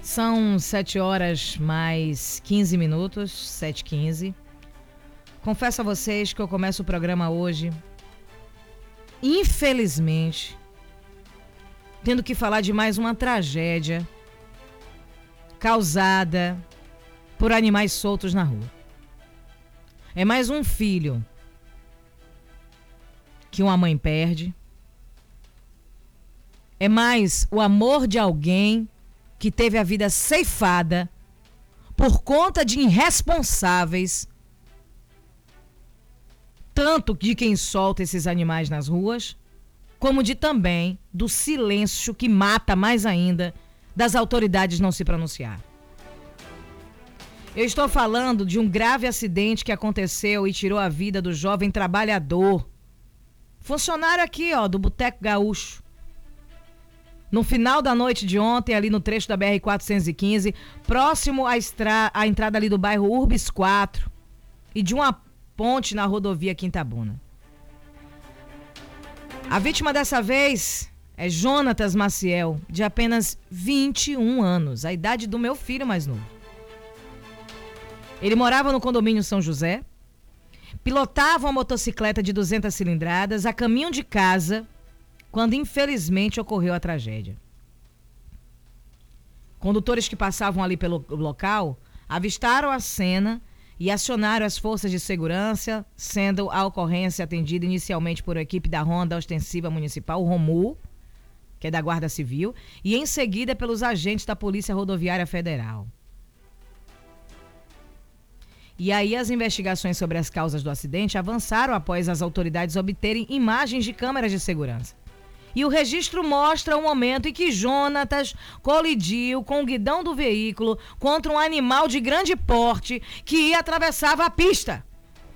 São 7 horas mais 15 minutos, 7h15. Confesso a vocês que eu começo o programa hoje, infelizmente, tendo que falar de mais uma tragédia causada por animais soltos na rua. É mais um filho que uma mãe perde. É mais o amor de alguém que teve a vida ceifada por conta de irresponsáveis, tanto de quem solta esses animais nas ruas, como de também do silêncio que mata mais ainda das autoridades não se pronunciar. Eu estou falando de um grave acidente que aconteceu e tirou a vida do jovem trabalhador, funcionário aqui, do Boteco Gaúcho. No final da noite de ontem, ali no trecho da BR-415, próximo à entrada ali do bairro Urbis 4 e de uma ponte na rodovia Quintabuna. A vítima dessa vez é Jonatas Maciel, de apenas 21 anos, a idade do meu filho mais novo. Ele morava no condomínio São José, pilotava uma motocicleta de 200 cilindradas a caminho de casa, quando infelizmente ocorreu a tragédia. Condutores que passavam ali pelo local avistaram a cena e acionaram as forças de segurança, sendo a ocorrência atendida inicialmente por equipe da Ronda Ostensiva Municipal, o ROMU, que é da Guarda Civil, e em seguida pelos agentes da Polícia Rodoviária Federal. E aí as investigações sobre as causas do acidente avançaram após as autoridades obterem imagens de câmeras de segurança. E o registro mostra o momento em que Jonatas colidiu com o guidão do veículo contra um animal de grande porte que atravessava a pista.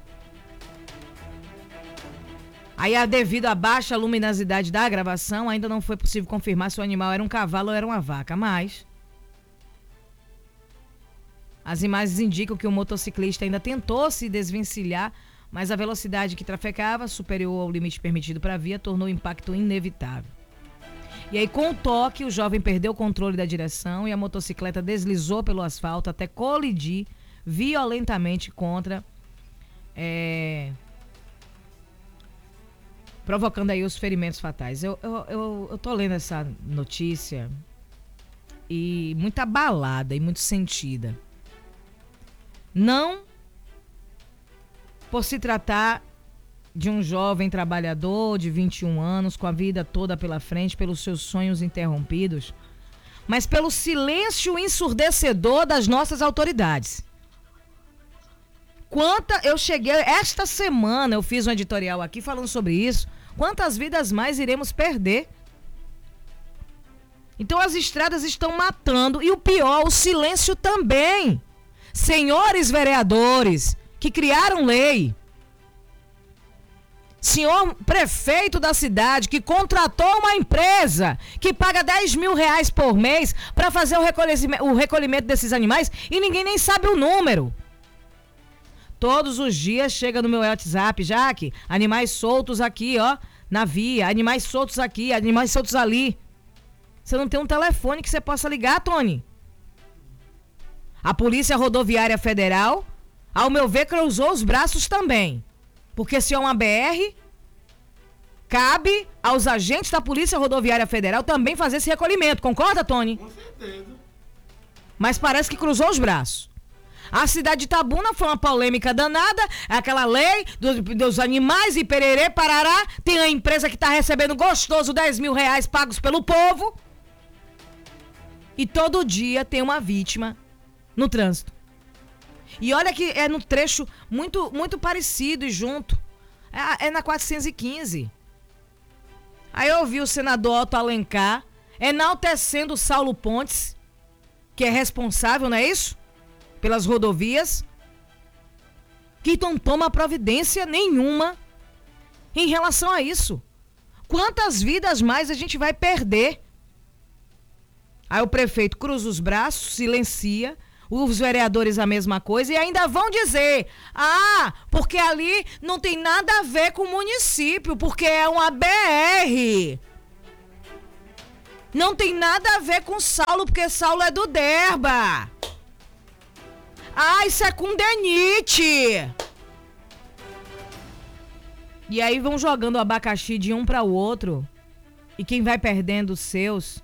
Aí, devido à baixa luminosidade da gravação, ainda não foi possível confirmar se o animal era um cavalo ou era uma vaca, mas as imagens indicam que o motociclista ainda tentou se desvencilhar, mas a velocidade que trafegava, superior ao limite permitido para a via, tornou o impacto inevitável. E aí, com o toque, o jovem perdeu o controle da direção e a motocicleta deslizou pelo asfalto até colidir violentamente contra, provocando aí os ferimentos fatais. Eu tô lendo essa notícia e muito abalada e muito sentida. Não por se tratar de um jovem trabalhador de 21 anos, com a vida toda pela frente, pelos seus sonhos interrompidos, mas pelo silêncio ensurdecedor das nossas autoridades. Esta semana eu fiz um editorial aqui falando sobre isso, quantas vidas mais iremos perder? Então as estradas estão matando, e o pior, o silêncio também. Senhores vereadores que criaram lei, senhor prefeito da cidade que contratou uma empresa que paga 10 mil reais por mês para fazer o recolhimento desses animais e ninguém nem sabe o número. Todos os dias chega no meu WhatsApp, Jaque, animais soltos aqui, na via, animais soltos aqui, animais soltos ali. Você não tem um telefone que você possa ligar, Tony? A Polícia Rodoviária Federal, ao meu ver, cruzou os braços também. Porque se é uma BR, cabe aos agentes da Polícia Rodoviária Federal também fazer esse recolhimento. Concorda, Tony? Com certeza. Mas parece que cruzou os braços. A cidade de Itabuna foi uma polêmica danada. Aquela lei dos animais e pererê, parará. Tem a empresa que está recebendo gostoso 10 mil reais pagos pelo povo. E todo dia tem uma vítima no trânsito. E olha que é num trecho muito, muito parecido e junto. É na 415. Aí eu ouvi o senador Otto Alencar enaltecendo o Saulo Pontes, que é responsável, não é isso? Pelas rodovias, que não toma providência nenhuma em relação a isso. Quantas vidas mais a gente vai perder? Aí o prefeito cruza os braços, silencia. Os vereadores a mesma coisa e ainda vão dizer, porque ali não tem nada a ver com o município, porque é uma BR. Não tem nada a ver com Saulo, porque Saulo é do Derba. Ah, isso é com Denite. E aí vão jogando o abacaxi de um para o outro. E quem vai perdendo os seus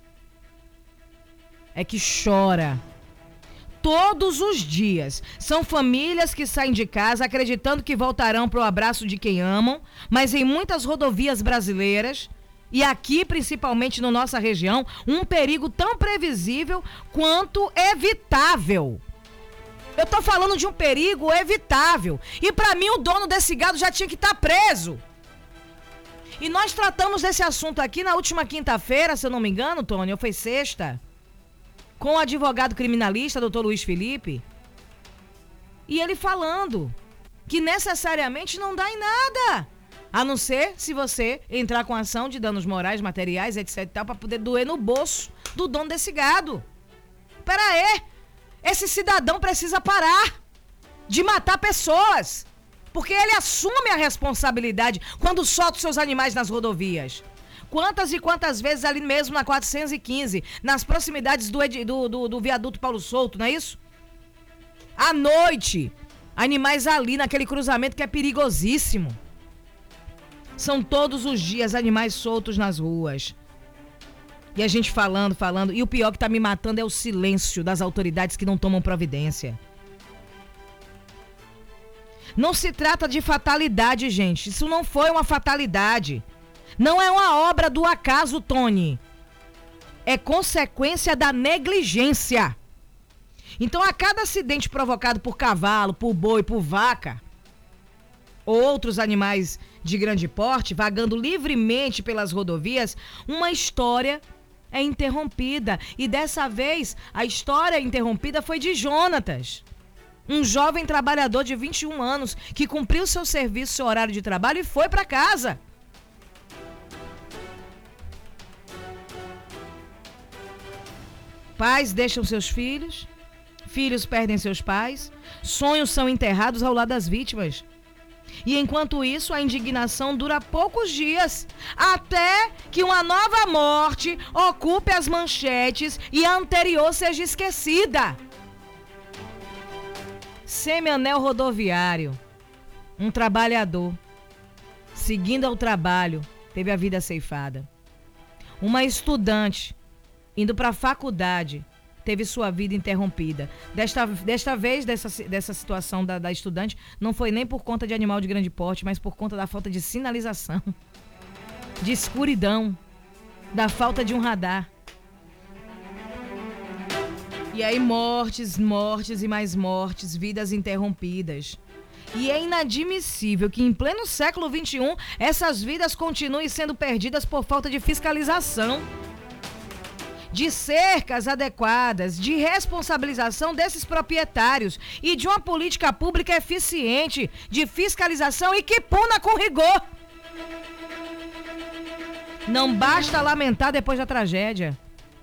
é que chora. Todos os dias. São famílias que saem de casa acreditando que voltarão para o abraço de quem amam, mas em muitas rodovias brasileiras, e aqui principalmente na nossa região, um perigo tão previsível quanto evitável. Eu tô falando de um perigo evitável. E para mim o dono desse gado já tinha que estar preso. E nós tratamos desse assunto aqui na última quinta-feira, se eu não me engano, Tony, ou foi sexta, com o advogado criminalista, Dr. Luiz Felipe, e ele falando que necessariamente não dá em nada, a não ser se você entrar com ação de danos morais, materiais, etc e tal, para poder doer no bolso do dono desse gado. Pera aí, esse cidadão precisa parar de matar pessoas, porque ele assume a responsabilidade quando solta os seus animais nas rodovias. Quantas e quantas vezes ali mesmo na 415, nas proximidades do viaduto Paulo Souto, não é isso? À noite, animais ali naquele cruzamento que é perigosíssimo. São todos os dias animais soltos nas ruas. E a gente falando, e o pior que tá me matando é o silêncio das autoridades que não tomam providência. Não se trata de fatalidade, gente. Isso não foi uma fatalidade. Não é uma obra do acaso, Tony. É consequência da negligência. Então, a cada acidente provocado por cavalo, por boi, por vaca, ou outros animais de grande porte, vagando livremente pelas rodovias, uma história é interrompida. E dessa vez, a história interrompida foi de Jonatas. Um jovem trabalhador de 21 anos que cumpriu seu serviço, seu horário de trabalho e foi para casa. Pais deixam seus filhos, filhos perdem seus pais, sonhos são enterrados ao lado das vítimas. E enquanto isso, a indignação dura poucos dias, até que uma nova morte ocupe as manchetes e a anterior seja esquecida. Semianel rodoviário, um trabalhador, seguindo ao trabalho, teve a vida ceifada. Uma estudante, indo para a faculdade, teve sua vida interrompida. Desta vez, dessa situação da estudante, não foi nem por conta de animal de grande porte, mas por conta da falta de sinalização, de escuridão, da falta de um radar. E aí mortes e mais mortes, vidas interrompidas. E é inadmissível que em pleno século XXI, essas vidas continuem sendo perdidas por falta de fiscalização, de cercas adequadas, de responsabilização desses proprietários e de uma política pública eficiente de fiscalização e que puna com rigor. Não basta lamentar depois da tragédia.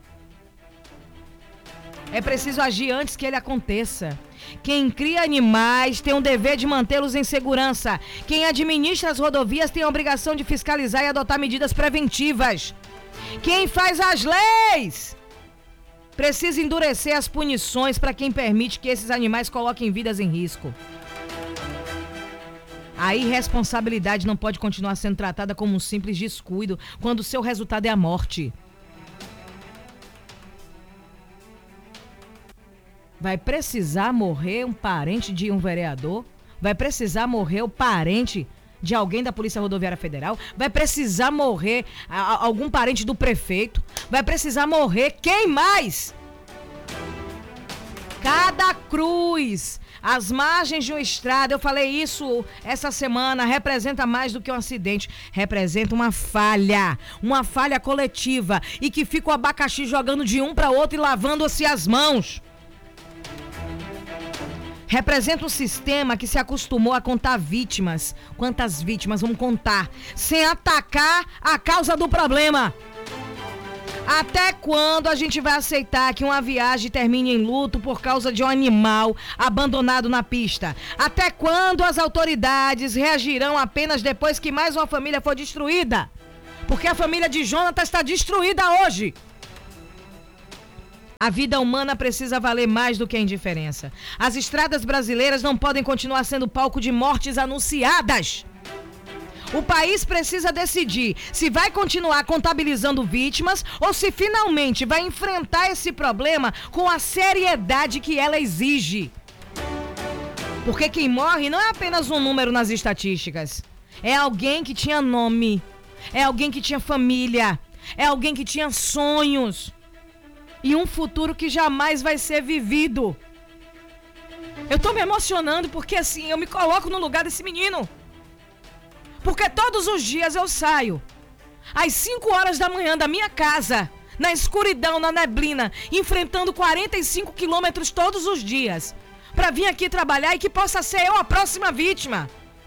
É preciso agir antes que ele aconteça. Quem cria animais tem o dever de mantê-los em segurança. Quem administra as rodovias tem a obrigação de fiscalizar e adotar medidas preventivas. Quem faz as leis precisa endurecer as punições para quem permite que esses animais coloquem vidas em risco. A irresponsabilidade não pode continuar sendo tratada como um simples descuido quando o seu resultado é a morte. Vai precisar morrer um parente de um vereador? Vai precisar morrer o parente de alguém da Polícia Rodoviária Federal? Vai precisar morrer algum parente do prefeito? Vai precisar morrer quem mais? Cada cruz, as margens de uma estrada, eu falei isso essa semana, representa mais do que um acidente, representa uma falha coletiva e que fica o abacaxi jogando de um para outro e lavando-se as mãos. Representa um sistema que se acostumou a contar vítimas. Quantas vítimas vamos contar? Sem atacar a causa do problema. Até quando a gente vai aceitar que uma viagem termine em luto por causa de um animal abandonado na pista? Até quando as autoridades reagirão apenas depois que mais uma família for destruída? Porque a família de Jonatas está destruída hoje. A vida humana precisa valer mais do que a indiferença. As estradas brasileiras não podem continuar sendo palco de mortes anunciadas. O país precisa decidir se vai continuar contabilizando vítimas ou se finalmente vai enfrentar esse problema com a seriedade que ela exige. Porque quem morre não é apenas um número nas estatísticas. É alguém que tinha nome, é alguém que tinha família, é alguém que tinha sonhos. E um futuro que jamais vai ser vivido. Eu tô me emocionando porque assim, eu me coloco no lugar desse menino. Porque todos os dias eu saio às 5 horas da manhã da minha casa, na escuridão, na neblina, enfrentando 45 quilômetros todos os dias, pra vir aqui trabalhar e que possa ser eu a próxima vítima.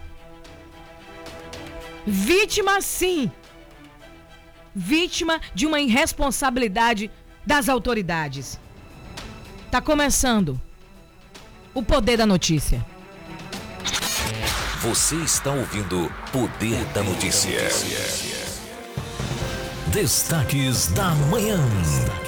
Vítima sim. Vítima de uma irresponsabilidade das autoridades. Tá começando o Poder da Notícia. Você está ouvindo Poder da Notícia. Destaques da manhã.